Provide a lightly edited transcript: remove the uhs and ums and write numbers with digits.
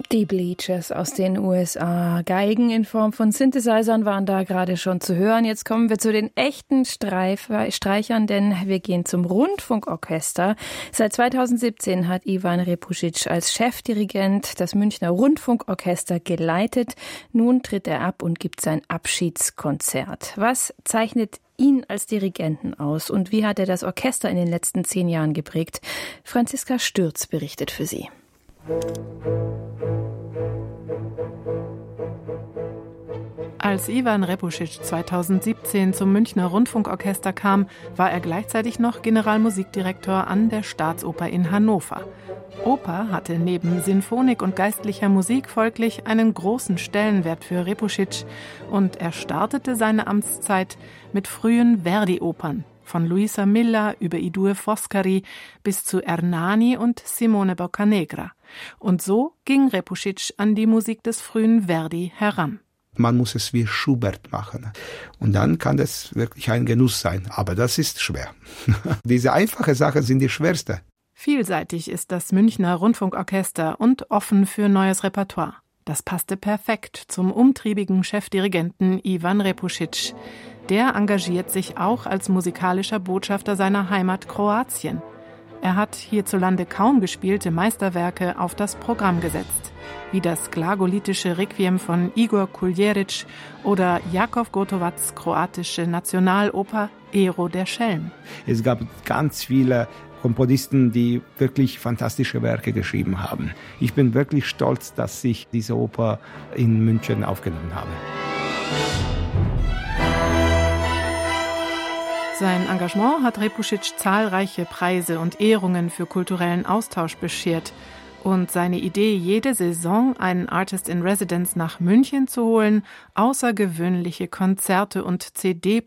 Die Bleachers aus den USA. Geigen in Form von Synthesizern waren da gerade schon zu hören. Jetzt kommen wir zu den echten Streichern, denn wir gehen zum Rundfunkorchester. Seit 2017 hat Ivan Repušić als Chefdirigent das Münchner Rundfunkorchester geleitet. Nun tritt er ab und gibt sein Abschiedskonzert. Was zeichnet ihn als Dirigenten aus und wie hat er das Orchester in den letzten 10 Jahren geprägt? Franziska Stürz berichtet für Sie. Als Ivan Repušić 2017 zum Münchner Rundfunkorchester kam, war er gleichzeitig noch Generalmusikdirektor an der Staatsoper in Hannover. Oper hatte neben Sinfonik und geistlicher Musik folglich einen großen Stellenwert für Repušić und er startete seine Amtszeit mit frühen Verdi-Opern, von Luisa Miller über I Due Foscari bis zu Ernani und Simone Boccanegra. Und so ging Repušić an die Musik des frühen Verdi heran. Man muss es wie Schubert machen. Und dann kann das wirklich ein Genuss sein. Aber das ist schwer. Diese einfachen Sachen sind die schwerste. Vielseitig ist das Münchner Rundfunkorchester und offen für neues Repertoire. Das passte perfekt zum umtriebigen Chefdirigenten Ivan Repušić. Der engagiert sich auch als musikalischer Botschafter seiner Heimat Kroatien. Er hat hierzulande kaum gespielte Meisterwerke auf das Programm gesetzt, wie das glagolitische Requiem von Igor Kuljerić oder Jakov Gotovacs kroatische Nationaloper Ero der Schelm. Es gab ganz viele Komponisten, die wirklich fantastische Werke geschrieben haben. Ich bin wirklich stolz, dass ich diese Oper in München aufgenommen habe. Sein Engagement hat Repušić zahlreiche Preise und Ehrungen für kulturellen Austausch beschert. Und seine Idee, jede Saison einen Artist in Residence nach München zu holen, außergewöhnliche Konzerte und CD